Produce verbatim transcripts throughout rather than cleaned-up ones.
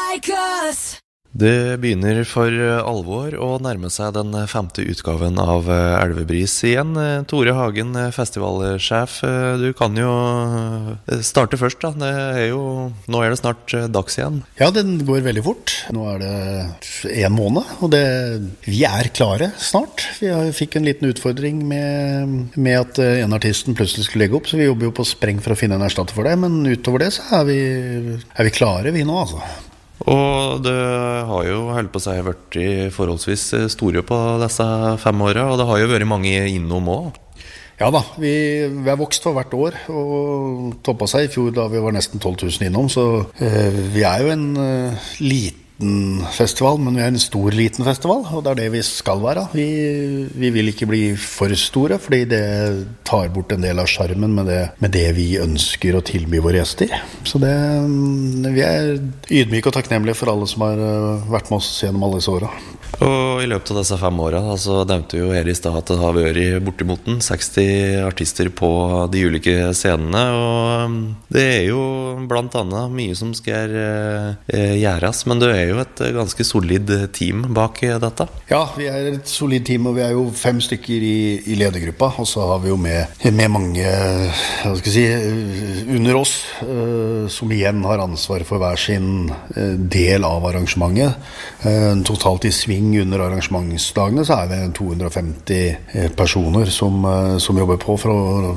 like us. Det begynner for alvor å nærme seg den femte utgaven av Elvebris igjen. Tore Hagen, festivalsjef, du kan jo starte først da. Det er jo, nå er det snart dags igjen. Ja, den går veldig fort. Nå er det en måned, og det, vi er klare snart. Vi fikk en liten utfordring med, med at en artisten plutselig skulle legge opp, så vi jobber jo på spreng for å finne en erstatter for det, men utover det så er vi, er vi klare vi nå, altså. Og det har jo holdt på seg vært i forholdsvis store på disse fem årene, og det har jo vært mange innom også. Ja da, vi, vi har vokst for hvert år, og toppet seg i fjor da vi var nesten tolv tusen innom, så eh, vi er jo en eh, liten festival, men vi er en stor liten festival, og det er det vi skal være. Vi, vi vil ikke bli for store, fordi det tar bort en del av skjermen med det, med det vi ønsker å tilby våre gjester. Så det, vi er ydmyke og takknemlige for alle som har vært med oss gjennom alle disse årene. Og i løpet av disse fem årene, så nevnte jo her i sted at det har vært bortimot seksti artister på de ulike scenene, og det er jo blant annet mye som skal eh, gjøres, men det er jo et ganske solid team bak dette. Ja, vi er et solid team, og vi er jo fem stykker i, i ledergruppa, og så har vi jo med, med mange, hva skal jeg si, under oss, uh, som igjen har ansvar for hver sin uh, del av arrangementet. Uh, totalt i sving under arrangementsdagene så er vi to hundre og femti personer som, uh, som jobber på for å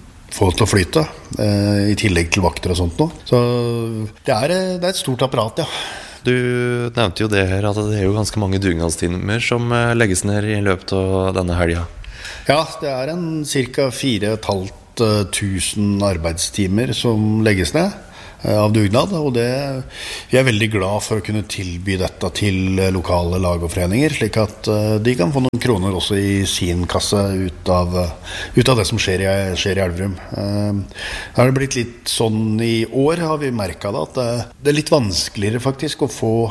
få det til å flyte, uh, i tillegg til vakter og sånt nå. Så det er, det er et stort apparat, ja. Du nevnte jo det her, at det er jo ganske mange dugnadstimer som legges ned i løpet av denne helgen. Ja, det er en cirka fire og et halvt tusen arbeidstimer som legges ned av dugnad, og det, vi er veldig glad for å kunne tilby dette til lokale lag og foreninger, slik at de kan få noen kroner også i sin kasse ut av, ut av det som skjer i, skjer i Elverum. Det har blitt litt sånn i år, har vi merket det, at det er litt vanskeligere faktisk å få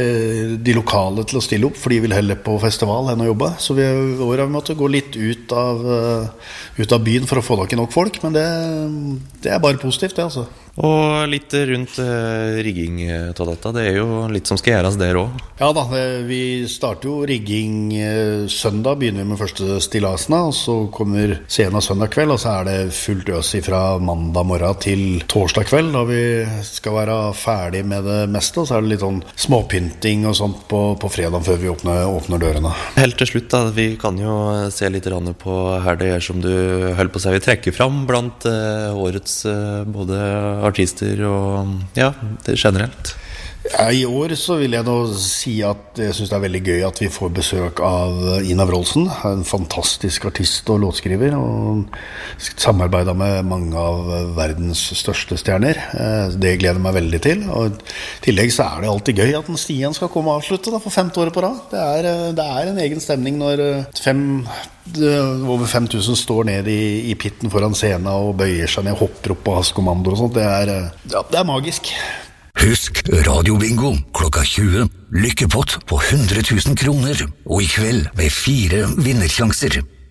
de lokale til å stille opp, for de vil heller på festival enn å jobbe. Så vi i år har vi måttet gå litt ut av, ut av byen for å få tak i nok folk, men det, det er bare positivt, det altså. Og litt rundt uh, rigging av dette, det er jo litt som skal gjøres der også. Ja da, det, vi starter jo rigging uh, søndag, begynner vi med første stillasene, og så kommer scenen søndag kveld, og så er det fullt øs fra mandag morgen til torsdag kveld, da vi skal være ferdig med det meste, og så er det litt sånn småpynting og sånt på, på fredag før vi åpner, åpner dørene. Helt til slutt da, vi kan jo se litt på her det er som du holder på å si, vi trekker fram blant uh, årets uh, både artister og ja, det er generelt. Ja, i år så vil jeg nå si at jeg synes det er veldig gøy at vi får besøk av Ina Wroldsen, en fantastisk artist og låtskriver, og samarbeidet med mange av verdens største stjerner. Det gleder meg veldig til, og i tillegg så er det alltid gøy at en Stian skal komme og avslutte da, for femte året på rad. Det er, det er en egen stemning når fem, over fem tusen står ned i, i pitten foran scenen og bøyer seg ned, hopper opp på hans kommando og sånt. Det er, ja, det er magisk. Husk Radio Bingo klokka tjue. Lykkepott på hundre tusen kroner. Og i kveld med fire vinnersjanser.